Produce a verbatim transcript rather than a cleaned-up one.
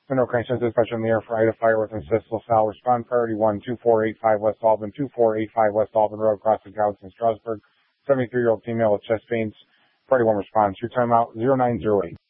Mineral Crane Center Dispatch on the air for Ida Fire with assist LaSalle. Respond priority one, two four eight five West Albany, two four eight five West Albany Road, crossing Gallatin, Strasburg. seventy-three-year-old female with chest pains. Priority one response. Your timeout, zero nine zero eight.